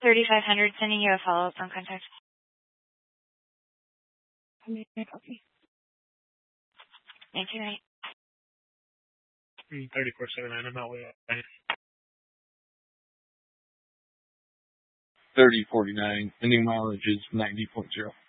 3500, sending you a follow-up phone contact. Okay. Thank you, right? 3479, I'm out with 3049, ending mileage is 90.0.